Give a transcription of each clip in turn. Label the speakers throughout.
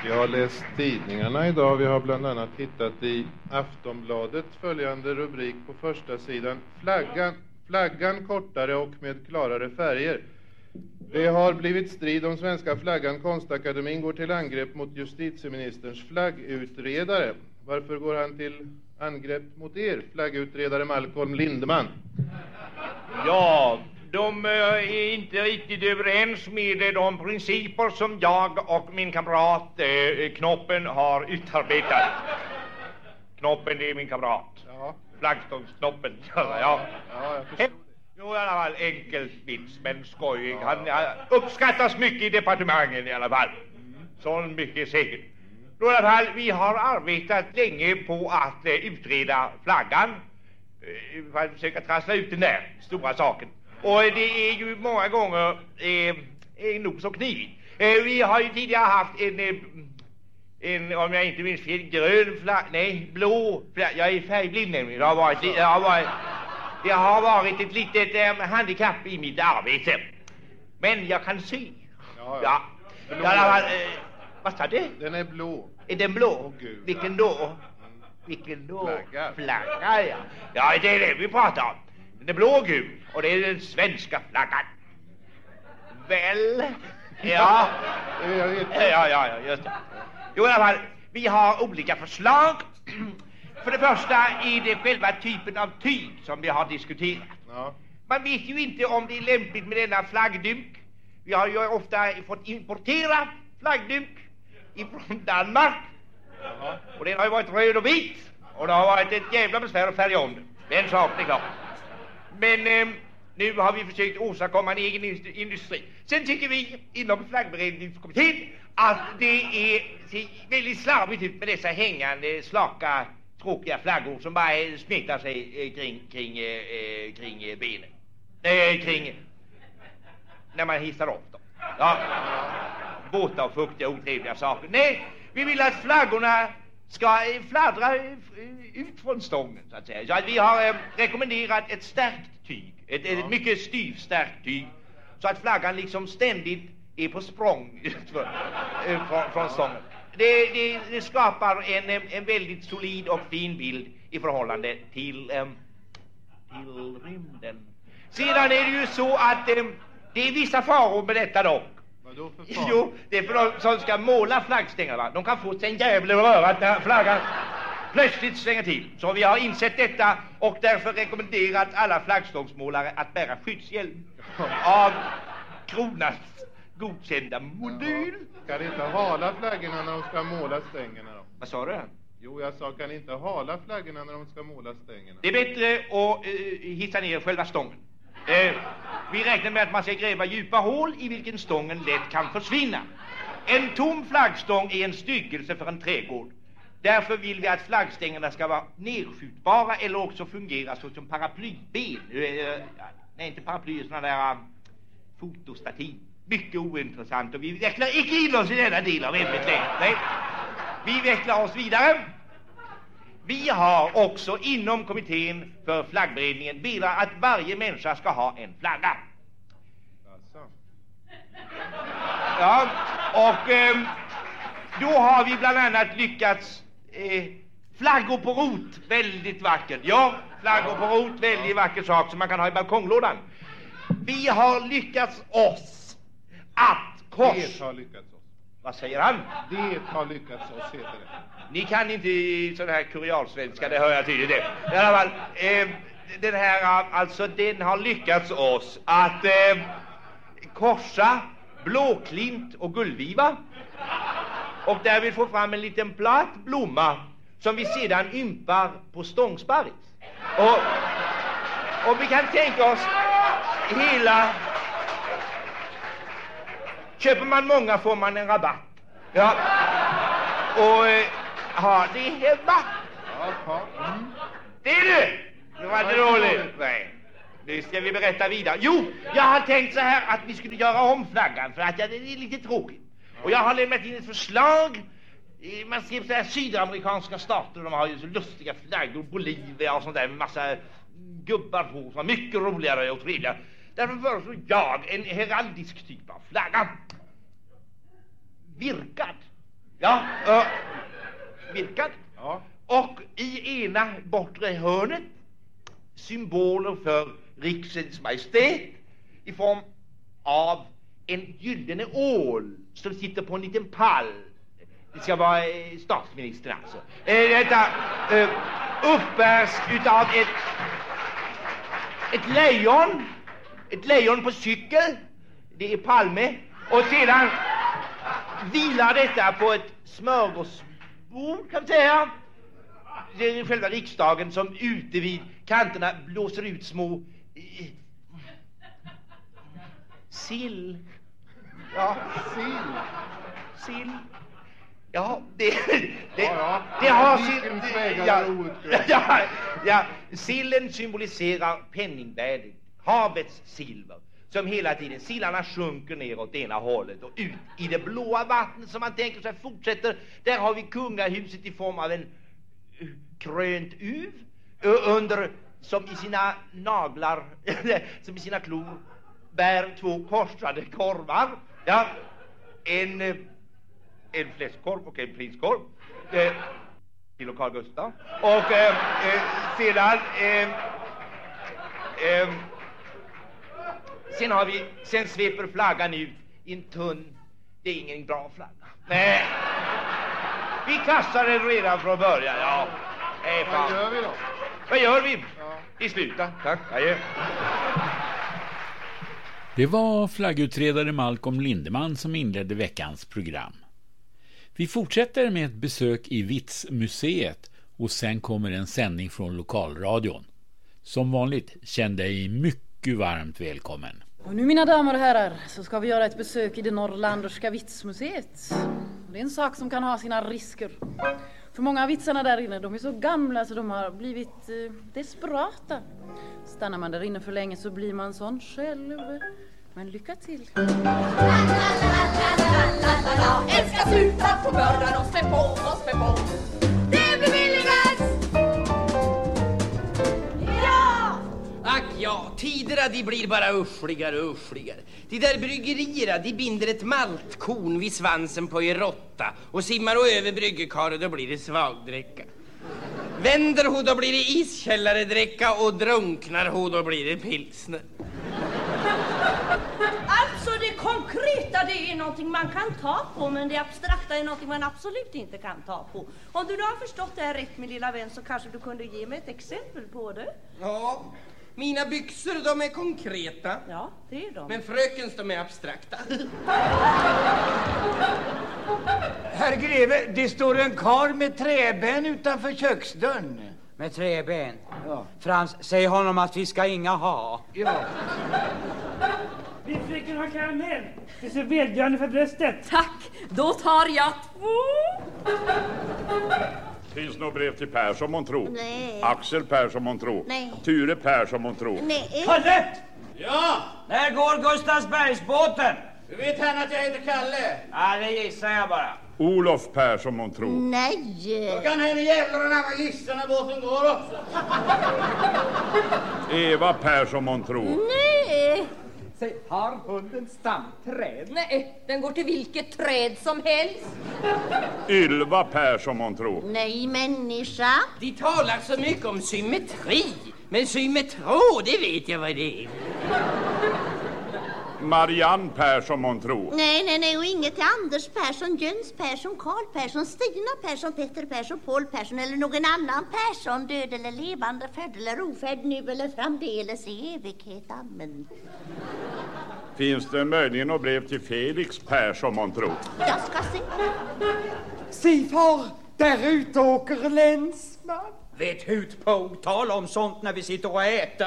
Speaker 1: Jag har läst tidningarna idag. Vi har bland annat hittat i Aftonbladet följande rubrik på första sidan. Flaggan kortare och med klarare färger. Det har blivit strid om svenska flaggan. Konstakademin går till angrepp mot justitieministerns flaggutredare. Varför går han till angrepp mot er, flaggutredare Malcolm Lindeman?
Speaker 2: Ja, de är inte riktigt överens med de principer som jag och min kamrat Knoppen har utarbetat. Knoppen, det är min kamrat.
Speaker 1: Ja.
Speaker 2: Flaggstångsknoppen.
Speaker 1: Ja, jag förstår det.
Speaker 2: Jo, i alla fall enkelt vits, men skojig. Han uppskattas mycket i departementet i alla fall. Så mycket är säkert. I alla fall, vi har arbetat länge på att utreda flaggan. För att försöka trassla ut den där stora saken. Och det är ju många gånger nog så knivigt. Vi har ju tidigare haft en om jag inte minns fel, grön flagg, nej, blå flagg. Jag är färgblind nämligen. Det har varit ett litet handikapp i mitt arbete. Men jag kan se. Ja. Vad sa du?
Speaker 1: Den är blå.
Speaker 2: Är den blå?
Speaker 1: Och gul.
Speaker 2: Vilken då? Vilken då?
Speaker 1: Flagga.
Speaker 2: Ja. Ja, det är det vi pratar om. Den är blå och gul. Och det är den svenska flaggan. Väl? Ja. Ja, just det. Jo, i alla fall, vi har olika förslag. För det första är det själva typen av tyg som vi har diskuterat.
Speaker 1: Ja.
Speaker 2: Man vet ju inte om det är lämpligt med denna flaggduk. Vi har ju ofta fått importera flaggduk ifrån Danmark.
Speaker 1: Jaha.
Speaker 2: Och den har ju varit röd och vit. Och det har varit ett jävla besvär att färga om den. Den saken är klar. Men nu har vi försökt åstadkomma en egen industri. Sen tycker vi inom flaggberedningskommittén att det ser väldigt slarvigt ut med dessa hängande, slaka, tråkiga flaggor som bara smetar sig kring benen. När man hissar upp dem. Ja. Båtar och fuktiga otrevliga saker. Nej, vi vill att flaggorna ska fladdra ut från stången, så att säga. Så att vi har rekommenderat ett stärkt tyg. Ett mycket styvstärkt tyg. Så att flaggan liksom ständigt är på språng från stången. Det skapar en väldigt solid och fin bild i förhållande till rymden. Sedan är det ju så att det är vissa faror med detta dock.
Speaker 1: Vadå för faror?
Speaker 2: Jo, det är för de som ska måla flaggstängerna. De kan få sig en jävla röra när flaggan plötsligt svänger till. Så vi har insett detta och därför rekommenderat alla flaggstångsmålare att bära skyddshjälm av Kronas godkända modell.
Speaker 1: Kan inte hala flaggorna när de ska måla stängerna då?
Speaker 2: Vad sa du?
Speaker 1: Jo, jag sa kan inte hala flaggorna när de ska måla stängerna.
Speaker 2: Det är bättre att hissa ner själva stången. Vi räknar med att man ska gräva djupa hål i vilken stången lätt kan försvinna. En tom flaggstång är en styggelse för en trädgård. Därför vill vi att flaggstängerna ska vara nedskjutbara eller också fungera som paraplyben. Nej, inte paraply, sådana där fotostativ. Mycket ointressant och vi vecklar icke in oss i denna del av ämnet längre. Nej. Vi vecklar oss vidare. Vi har också inom kommittén för flaggberedningen begärt att varje människa ska ha en flagga.
Speaker 1: Alltså.
Speaker 2: Ja, och då har vi bland annat lyckats flaggor på rot, väldigt vackert. Ja, flaggor på rot, väldigt vacker sak som man kan ha i balkonglådan. Vi har lyckats oss att kors...
Speaker 1: Det har lyckats oss.
Speaker 2: Vad säger han?
Speaker 1: Det har lyckats oss, heter det.
Speaker 2: Ni kan inte sån här kurialsvenska, det hör jag tydligt det. I alla fall, den här, alltså den har lyckats oss att korsa blåklint och gullviva och därvid få fram en liten platt blomma som vi sedan ympar på stångsparris. Och vi kan tänka oss hela... Köper man många får man en rabatt. Ja. Och har det hemma.
Speaker 1: Ja.
Speaker 2: Det är det. Det var inte dåligt. Nej. Nu ska vi berätta vidare. Jo, jag har tänkt så här att vi skulle göra om flaggan för att det är lite tråkigt. Och jag har lämnat in ett förslag. Man ser så här sydamerikanska stater, de har ju så lustiga flaggor, Bolivia och sånt där med massa gubbar på som är mycket roligare och trevliga. Därför föreslår jag en heraldisk typ av flagga. Virkad. Ja, virkad.
Speaker 1: Ja.
Speaker 2: Och i ena bortre hörnet symboler för riksens majestät i form av en gyllene ål som sitter på en liten pall. Det ska vara statsministern alltså. Detta uppbärs utav ett lejon på cykel. Det är Palme. Och sedan vilar detta på ett smörgåsbord, kan man säga. Det är själva riksdagen som ute vid kanterna blåser ut små sill. Ja, sill. Ja, det har sillen symboliserar penningvärdet, havets silver, som hela tiden, sillarna sjunker ner åt ena hållet och ut i det blåa vattnet som man tänker sig fortsätter. Där har vi kungahuset i form av en krönt uv som i sina naglar, som i sina klor bär 2 korsade korvar. Ja, en fläskkorv och en prinskorv till och Carl Gustaf. Och sen sveper flaggan ut i en tunn. Det är ingen bra flagga. Nej. Vi kastar den redan från början. Ja.
Speaker 1: Vad gör vi då?
Speaker 2: Vad gör vi?
Speaker 1: Ja.
Speaker 2: Vi slutar. Tack. Adjö.
Speaker 3: Det var flaggutredare Malcolm Lindeman som inledde veckans program. Vi fortsätter med ett besök i Vitsmuseet och sen kommer en sändning från lokalradion. Som vanligt kände jag mycket varmt välkommen.
Speaker 4: Och nu mina damer och herrar så ska vi göra ett besök i det norrlanderska Vitsmuseet. Det är en sak som kan ha sina risker. För många av vitsarna där inne, de är så gamla så de har blivit desperata. Stannar man där inne för länge så blir man sån själv. Men lycka till.
Speaker 5: Älskar sluta på början och spä på. Det blir billigast! Ja!
Speaker 6: Ack ja, tiderna de blir bara uschligare. De där bryggerierna, de binder ett maltkorn vid svansen på en råtta och simmar och över bryggekaret, då blir det svagdräcka. Vänder hon, då blir det iskällaredräcka och drunknar hon, då blir det pilsner.
Speaker 5: Alltså det konkreta, det är någonting man kan ta på, men det abstrakta är någonting man absolut inte kan ta på. Om du då har förstått det här rätt, min lilla vän, så kanske du kunde ge mig ett exempel på det.
Speaker 6: Ja, mina byxor, de är konkreta.
Speaker 5: Ja, det är de.
Speaker 6: Men frökens, de är abstrakta.
Speaker 7: Herr greve, det står en karl med träben utanför köksdörren.
Speaker 8: Med träben?
Speaker 7: Ja.
Speaker 8: Frans, säg honom att vi ska inga ha.
Speaker 7: Ja.
Speaker 9: Vi fick ha karamell. Det är så välgörande för bröstet.
Speaker 5: Tack, då tar jag 2.
Speaker 10: Finns något brev till Persson, Montro?
Speaker 5: Nej.
Speaker 10: Axel Persson, Montro?
Speaker 5: Nej.
Speaker 10: Ture Persson, Montro?
Speaker 5: Nej.
Speaker 7: Kalle!
Speaker 6: Ja,
Speaker 8: När går Gustavsbergsbåten?
Speaker 6: du vet han att jag heter Kalle.
Speaker 8: Ja, det gissar jag bara.
Speaker 10: Olof Persson, Montro?
Speaker 5: Nej.
Speaker 6: Då kan henne jävlarna vara gissa när båten går också.
Speaker 10: Eva Persson, Montro?
Speaker 5: Nej.
Speaker 8: Säg, har hunden stamträd?
Speaker 5: Nej, den går till vilket träd som helst.
Speaker 10: Ylva Persson, Montro?
Speaker 5: Nej, människa.
Speaker 6: De talar så mycket om symmetri. Men symmetro, det vet jag vad det är.
Speaker 10: Marianne Persson, Montro?
Speaker 5: Nej, och inget till Anders Persson, Jöns Persson, Karl Persson, Stina Persson, Petter Persson, Paul Persson eller någon annan Persson, död eller levande, född eller ofödd, nu eller framdeles i evighet, amen.
Speaker 10: Finns det möjligen något brev till Felix Persson, Montro?
Speaker 5: Jag ska se.
Speaker 8: Sifar, där ute åker länsman. Vet hut på, tala om sånt när vi sitter och äter.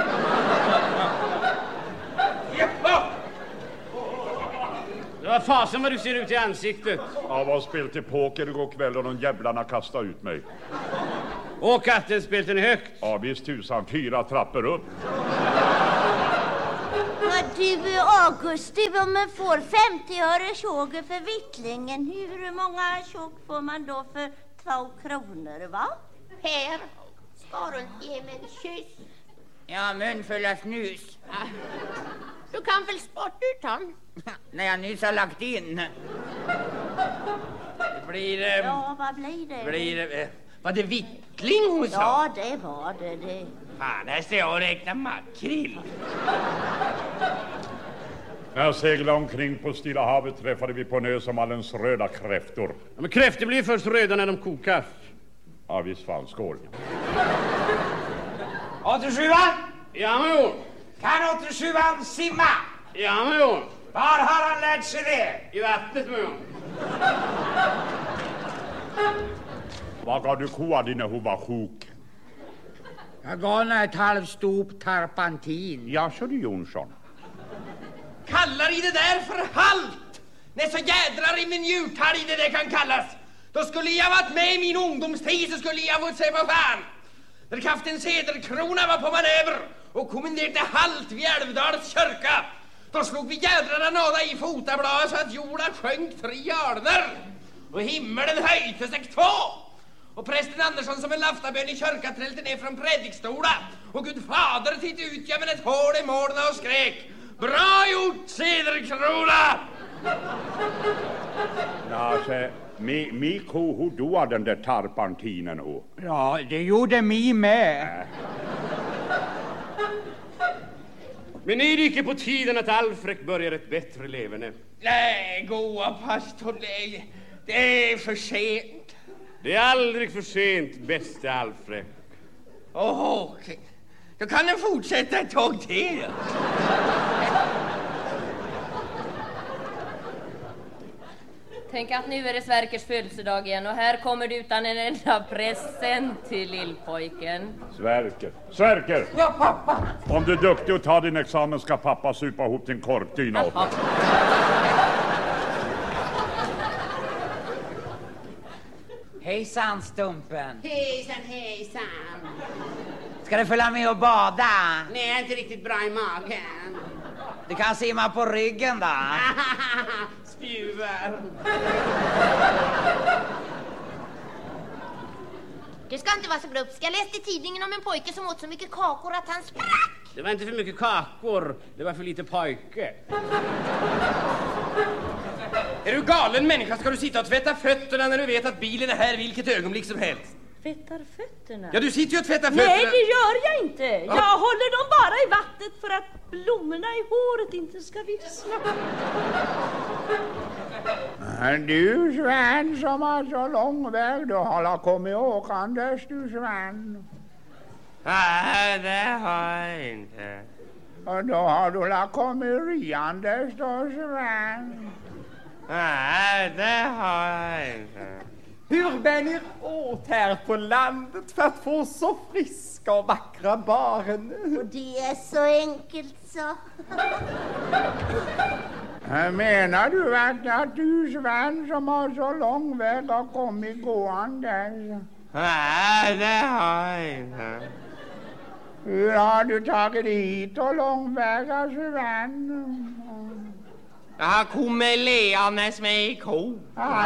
Speaker 9: Det var fasen vad du ser ut i ansiktet.
Speaker 10: Jag var spelat till poker igår kväll och de jävlarna kastade ut mig.
Speaker 9: Och katten spelat den högt.
Speaker 10: Ja, visst tusan, 4 trappor upp.
Speaker 5: Du, August, om man får 50 öre tjåg för vittlingen, hur många tjåg får man då för 2 kronor, va? Här, ska du ge mig en kyss?
Speaker 8: Ja, munfulla snus.
Speaker 5: Du kan väl spotta ut han?
Speaker 8: När jag nyss har lagt in.
Speaker 6: Blir det...
Speaker 5: Ja, vad blir det?
Speaker 6: Blir det... Var det vittling hon sa?
Speaker 5: Ja, det var det.
Speaker 6: Fan, här står jag och räknar makrill.
Speaker 10: När jag seglade omkring på Stilla havet träffade vi på en ö som allens röda kräftor.
Speaker 11: Ja, men kräftor blir först röda när de kokas.
Speaker 10: Ja, visst fan, skål.
Speaker 7: 87an?
Speaker 11: Ja, men jo.
Speaker 7: Kan 87an simma?
Speaker 11: Ja, men jo.
Speaker 7: Var har han lärt sig det?
Speaker 11: I vattnet, men jo.
Speaker 10: Vad gav du koa din när hon var sjuk?
Speaker 7: Jag gav henne ett halvstop tarpantin.
Speaker 10: Ja, så du Jonsson.
Speaker 6: Kallar i det där för halt? Nej, så jädrar i min djurtalg det där kan kallas. Då skulle jag varit med i min ungdomstid så skulle jag fått se på fan. När Kapten Cederkrona var på manöver och kommenderade halt vid Älvdals kyrka. Då slog vi jädrarna nåda i fotabladet så att jorden sjönk 3 alder. Och himmelen höjde sig 2. Och prästen Andersson som en laftabön i kyrka trällde ner från predikstola. Och Gud fader titt ut jämmen ett hål i målna och skrek: bra gjort, Cederkrona!
Speaker 10: Ja, så mi ko hon doa den där tarpantinen hon.
Speaker 7: Ja, det gjorde mi med.
Speaker 11: Men är det inte på tiden att Alfred börjar ett bättre leverne?
Speaker 6: Nej, goa pastor, det är för sent.
Speaker 11: Det är aldrig för sent, bästa Alfred.
Speaker 6: Okej. Då kan den fortsätta ett tag till.
Speaker 12: Tänk att nu är det Sverkers födelsedag igen och här kommer du utan en enda present till lillpojken.
Speaker 10: Sverker!
Speaker 7: Ja, pappa!
Speaker 10: Om du är duktig och tar din examen ska pappa supa ihop din korpdyna åt dig.
Speaker 7: Hejsan, Stumpen.
Speaker 13: Hejsan.
Speaker 7: Ska du följa med och bada?
Speaker 13: Nej, jag är inte riktigt bra i magen.
Speaker 7: Du kan simma på ryggen då.
Speaker 13: Spjuvar.
Speaker 5: Du ska inte vara så glupsk. Jag läste i tidningen om en pojke som åt så mycket kakor att han sprack.
Speaker 11: Det var inte för mycket kakor, det var för lite pojke.
Speaker 6: Är du galen människa? Ska du sitta och tvätta fötterna när du vet att bilen är här vilket ögonblick som helst?
Speaker 12: Tvättar fötterna?
Speaker 6: Ja, du sitter ju och tvättar fötterna.
Speaker 12: Nej, det gör jag inte. Jag håller dem bara i vattnet för att blommorna i håret inte ska vissna.
Speaker 14: Du Sven som har så lång väg, du har kommit åkandes du Sven.
Speaker 6: Nej, det har jag inte.
Speaker 14: Och då har du kommit riandes då Sven.
Speaker 6: Nej, det har jag inte.
Speaker 8: Hur bär ni åt här på landet för att få så friska och vackra barn?
Speaker 5: Och det är så enkelt så.
Speaker 14: Menar du att du Sven som har så lång väg har kommit gåendes?
Speaker 6: Nej, det har jag inte.
Speaker 14: Hur har du tagit hit så lång väg Sven?
Speaker 6: Jag har kommit leandes med ko.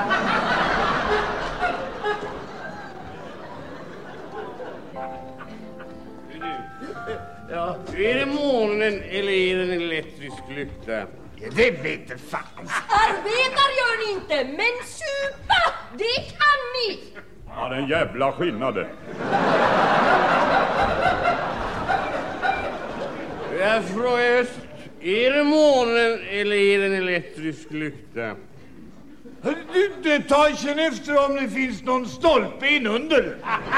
Speaker 11: Ja, är det månen eller är det en elektrisk lykta?
Speaker 6: Ja, det vet det fan.
Speaker 12: Arbetar gör ni inte, men supa, det kan ni.
Speaker 10: Ja, den jävla skillnaden.
Speaker 11: Jag frågar just, är det månen eller är det en elektrisk lykta?
Speaker 7: Du tar sen efter om det finns någon stolpe inunder.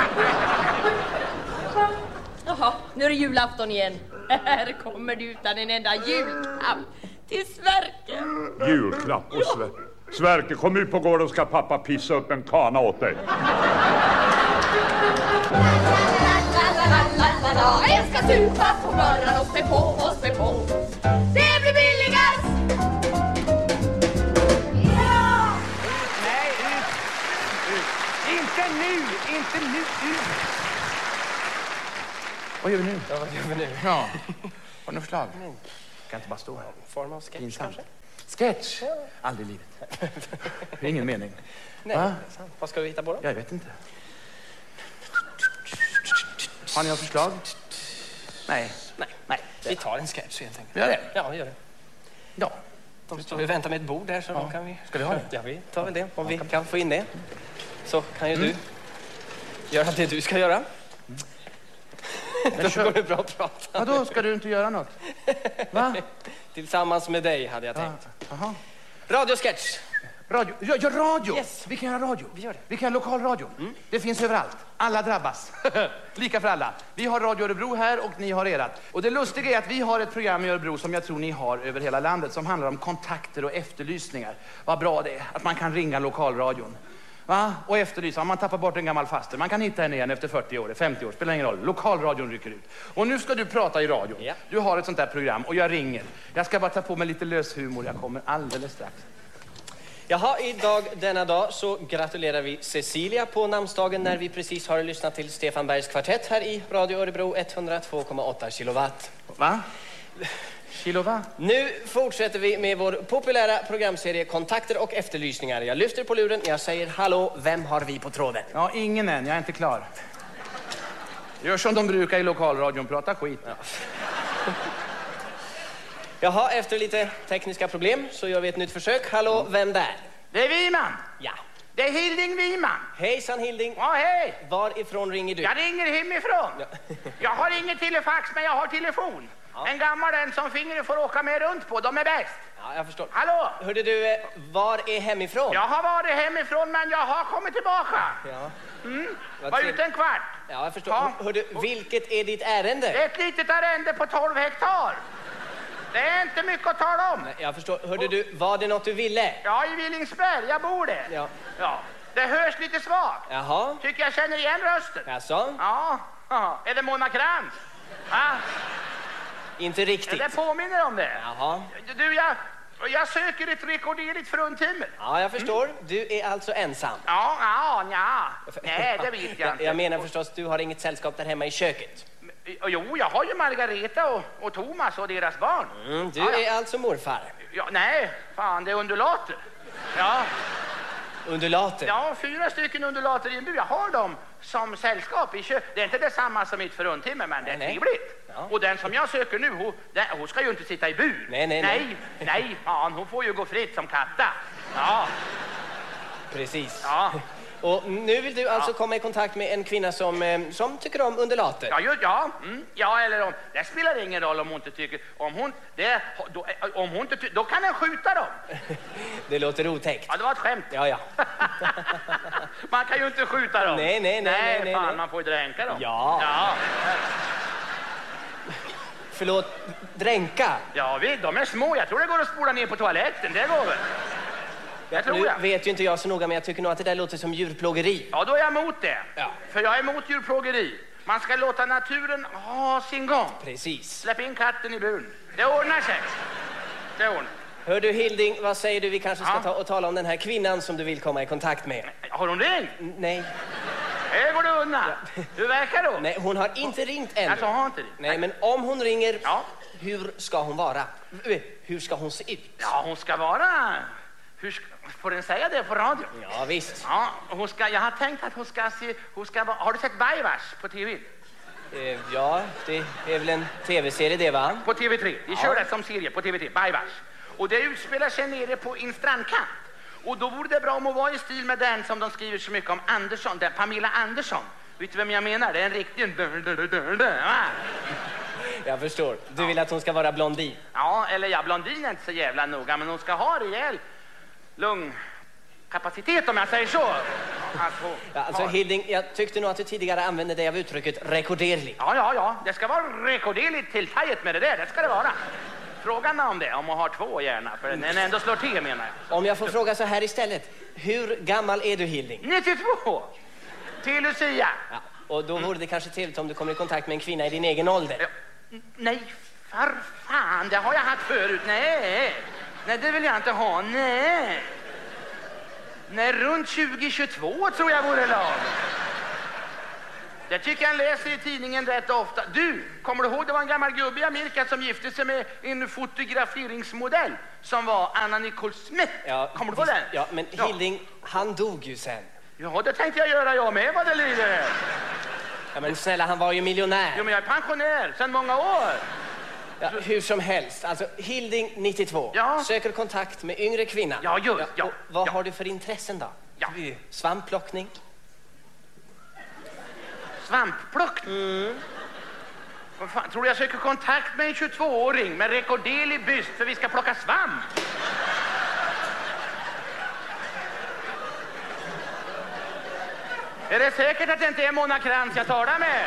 Speaker 12: Jaha, nu är det julafton igen. Här kommer du utan en enda julklapp till Sverker.
Speaker 10: Julklapp och Sverker, kom ut på gården och ska pappa pissa upp en kana åt dig.
Speaker 12: Jag ska supa på morgonen och spä på. Det blir billigast. Ja!
Speaker 8: Nej, ut. Inte nu, ut.
Speaker 15: Vad gör vi nu?
Speaker 6: Ja, vad gör vi nu?
Speaker 15: Ja, har du något förslag?
Speaker 6: Kan inte bara stå här. Form av sketch
Speaker 15: Pinsamt.
Speaker 6: kanske?
Speaker 15: Sketch? Aldrig i livet. Det är ingen mening.
Speaker 6: Nej,
Speaker 15: Va?
Speaker 6: sant. Vad ska vi hitta på då?
Speaker 15: Jag vet inte. Har ni något förslag? Nej.
Speaker 6: Vi tar en sketch helt enkelt.
Speaker 15: Gör det?
Speaker 6: Ja, vi gör det.
Speaker 15: Ja.
Speaker 6: De står och väntar med ett bord där så då kan vi...
Speaker 15: Ska vi ha det?
Speaker 6: Ja, vi tar väl det. Om vi kan få in det. Så kan ju du göra det du ska göra. Då går det bra att prata.
Speaker 15: Vadå, ska du inte göra något? Va?
Speaker 6: Tillsammans med dig hade jag tänkt.
Speaker 15: Aha.
Speaker 6: Radiosketch.
Speaker 15: Radio? Ja, radio!
Speaker 6: Yes.
Speaker 15: Vi kan göra radio.
Speaker 6: Vi gör det.
Speaker 15: Vi kan göra lokal radio. Det finns överallt. Alla drabbas. Lika för alla. Vi har Radio Örebro här och ni har erat. Och det lustiga är att vi har ett program i Örebro som jag tror ni har över hela landet som handlar om kontakter och efterlysningar. Vad bra det är att man kan ringa lokalradion. Va? Och efterlysa, om man tappar bort en gammal faster. Man kan hitta henne igen efter 40 år, 50 år, spelar ingen roll. Lokalradion rycker ut. Och nu ska du prata i radion.
Speaker 6: Ja.
Speaker 15: Du har ett sånt där program och jag ringer. Jag ska bara ta på mig lite lös humor, jag kommer alldeles strax.
Speaker 6: Jaha, denna dag så gratulerar vi Cecilia på namnsdagen när vi precis har lyssnat till Stefan Bergs kvartett här i Radio Örebro 102,8 kilowatt.
Speaker 15: Va? Kilowatt?
Speaker 6: Nu fortsätter vi med vår populära programserie Kontakter och efterlysningar. Jag lyfter på luren, jag säger hallå, vem har vi på tråden?
Speaker 15: Ja, ingen än, jag är inte klar. Gör som de brukar i lokalradion, prata skit.
Speaker 6: Ja. Jaha, efter lite tekniska problem så gör vi ett nytt försök. Hallå, vem där?
Speaker 15: Det är Wiman.
Speaker 6: Ja.
Speaker 15: Det är Hilding Wiman.
Speaker 6: Hejsan Hilding.
Speaker 15: Ja, hej.
Speaker 6: Varifrån ringer du?
Speaker 15: Jag ringer hemifrån.
Speaker 6: Ja.
Speaker 15: Jag har ingen telefax, men jag har telefon. Ja. En gammal en som fingret får åka med runt på, de är bäst.
Speaker 6: Ja, jag förstår.
Speaker 15: Hallå?
Speaker 6: Hörde du, var är hemifrån?
Speaker 15: Jag har varit hemifrån, men jag har kommit tillbaka.
Speaker 6: Ja.
Speaker 15: Var ute en kvart.
Speaker 6: Ja, jag förstår. Ja. Hörde, vilket är ditt ärende?
Speaker 15: Det är ett litet arrende på 12 hektar. Det är inte mycket att tala om.
Speaker 6: Nej, jag förstår. Hörde du, var det något du ville?
Speaker 15: Ja, i Villingsberg. Jag bor där.
Speaker 6: Ja.
Speaker 15: Ja. Det hörs lite svagt.
Speaker 6: Jaha.
Speaker 15: Tycker jag känner igen rösten.
Speaker 6: Jaså?
Speaker 15: Ja. Är det Mona Krantz? Ja.
Speaker 6: Inte riktigt.
Speaker 15: Det påminner om det.
Speaker 6: Jaha.
Speaker 15: Du, jag söker ett rekorderligt fruntimmer.
Speaker 6: Ja, jag förstår. Du är alltså ensam.
Speaker 15: Ja. Nej, det vet jag inte.
Speaker 6: Jag menar förstås, du har inget sällskap där hemma i köket.
Speaker 15: Jo, jag har ju Margareta och Thomas och deras barn.
Speaker 6: Du är alltså morfar?
Speaker 15: Ja, nej, fan, det är undulater. Ja.
Speaker 6: Undulater?
Speaker 15: Ja, 4 stycken undulater i en bur. Jag har dem som sällskap i köket. Det är inte detsamma som mitt fruntimmer, men det är trevligt. Ja. Och den som jag söker nu, hon ska ju inte sitta i bur. Nej, fan, hon får ju gå fritt som katta. Ja.
Speaker 6: Precis.
Speaker 15: Ja.
Speaker 6: Och nu vill du alltså komma i kontakt med en kvinna som tycker om undulater?
Speaker 15: Ja, eller om... Det spelar ingen roll om hon inte tycker... Då kan den skjuta dem.
Speaker 6: Det låter otäckt.
Speaker 15: Ja, det var ett skämt.
Speaker 6: Ja.
Speaker 15: Man kan ju inte skjuta dem.
Speaker 6: Nej,
Speaker 15: fan, man får ju dränka dem.
Speaker 6: Ja. Förlåt, dränka?
Speaker 15: Ja, de är små. Jag tror det går att spola ner på toaletten. Det går väl.
Speaker 6: Nu vet ju inte jag så noga, men jag tycker nog att det där låter som djurplågeri.
Speaker 15: Ja, då är jag emot det.
Speaker 6: Ja.
Speaker 15: För jag är emot djurplågeri. Man ska låta naturen ha sin gång.
Speaker 6: Precis.
Speaker 15: Släpp in katten i buren. Det ordnar sig.
Speaker 6: Hör du Hilding, vad säger du? Vi kanske ska ta och tala om den här kvinnan som du vill komma i kontakt med.
Speaker 15: Har hon ringt?
Speaker 6: Nej.
Speaker 15: Det går det undan. Ja. Hur verkar då?
Speaker 6: Nej, hon har inte ringt ännu.
Speaker 15: Alltså, har inte ringt?
Speaker 6: Nej, men om hon ringer, hur ska hon vara? Hur ska hon se ut?
Speaker 15: Ja, hon ska vara... Får den säga det på radio?
Speaker 6: Ja, visst.
Speaker 15: Ja, jag har tänkt att hon ska vara... Har du sett Baivars på tv?
Speaker 6: Ja, det är väl en tv-serie det, va?
Speaker 15: På TV3. De kör det som serie på TV3, Baivars. Och det utspelar sig nere på en strandkant. Och då vore det bra om att vara i stil med den som de skriver så mycket om Andersson, den Pamela Andersson. Vet du vem jag menar? Det är en riktig...
Speaker 6: Jag förstår. Du vill att hon ska vara blondin?
Speaker 15: Ja, eller blondin är inte så jävla noga, men hon ska ha rejäl lungkapacitet om jag säger så.
Speaker 6: Alltså Hilding, jag tyckte nog att du tidigare använde det av uttrycket rekorderligt.
Speaker 15: Ja, det ska vara rekorderligt tilltaget med det ska det vara. Frågan om det, om man har 2 gärna, för den ändå slår till menar jag.
Speaker 6: Om jag får fråga så här istället, hur gammal är du Hilding?
Speaker 15: 92! Till Lucia.
Speaker 6: Ja, och då vore det kanske trevligt om du kommer i kontakt med en kvinna i din egen ålder.
Speaker 15: Ja. Nej, för fan, det har jag haft förut. Nej, det vill jag inte ha. Nej, runt 2022 tror jag vore lag. Det tycker jag läser i tidningen rätt ofta. Du, kommer du ihåg det var en gammal gubbe i Amerika som gifte sig med en fotograferingsmodell som var Anna Nicole Smith?
Speaker 6: Ja,
Speaker 15: kommer du på den?
Speaker 6: Ja, men Hilding, han dog ju sen.
Speaker 15: Ja, det tänkte jag med vad det lider.
Speaker 6: Ja, men snälla, han var ju miljonär.
Speaker 15: Jo, men jag är pensionär sedan många år.
Speaker 6: Ja, hur som helst, alltså Hilding 92 söker kontakt med yngre kvinna.
Speaker 15: Ja, just, ja.
Speaker 6: Och vad har du för intressen då?
Speaker 15: Ja.
Speaker 6: Svampplockning?
Speaker 15: Svampplockning? Vad fan, tror du jag söker kontakt med en 22-åring med rekordelig byst för vi ska plocka svamp? Är det säkert att det inte är Mona Krantz jag talar med?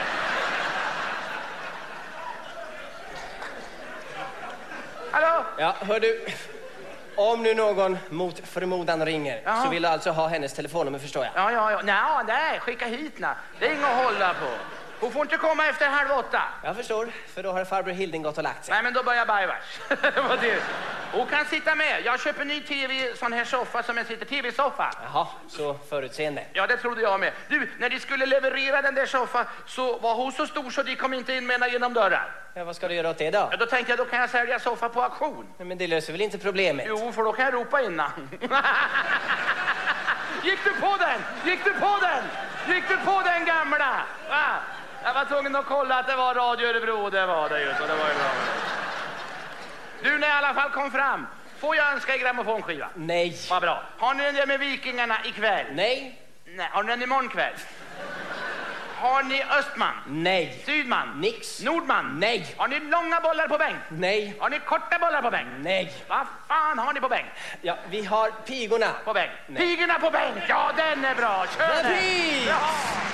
Speaker 15: Hallå?
Speaker 6: Ja, hör du. Om nu någon mot förmodan ringer så vill du alltså ha hennes telefonnummer, förstår jag.
Speaker 15: Ja. Nej, skicka hit na. Det är inget att hålla på. Hon får inte komma efter 7:30.
Speaker 6: Jag förstår, för då har farbror Hilding gått och lagt sig.
Speaker 15: Nej, men då börjar bajvars. Hon kan sitta med. Jag köper en ny tv, sån här soffa som jag sitter, tv-soffa.
Speaker 6: Jaha, så förutseende.
Speaker 15: Ja, det trodde jag med. Du, när de skulle leverera den där soffan så var hon så stor så de kom inte in med genom dörrar.
Speaker 6: Ja, vad ska du göra åt det då?
Speaker 15: Ja, då tänkte jag, då kan jag sälja soffa på auktion.
Speaker 6: Ja, men det löser väl inte problemet?
Speaker 15: Jo, för då kan jag ropa innan. Gick du på den? Gick du på den gamla? Va? Jag var tvungen att kolla att det var Radio Örebro, det var det ju, så det var ju bra. Du, när jag i alla fall kom fram, får jag önska i grammofonskiva?
Speaker 6: Nej.
Speaker 15: Vad bra. Har ni den där med Vikingarna ikväll?
Speaker 6: Nej.
Speaker 15: Nej. Har ni den imorgon kväll? Har ni Östman?
Speaker 6: Nej.
Speaker 15: Sydman?
Speaker 6: Nix.
Speaker 15: Nordman?
Speaker 6: Nej.
Speaker 15: Har ni långa bollar på bänk?
Speaker 6: Nej.
Speaker 15: Har ni korta bollar på bänk?
Speaker 6: Nej.
Speaker 15: Vad fan har ni på bänk?
Speaker 6: Ja, vi har pigorna.
Speaker 15: På bänk.
Speaker 6: Nej.
Speaker 15: Pigorna på bänk, ja den är bra. Kör den.
Speaker 6: Pig!
Speaker 15: Ja.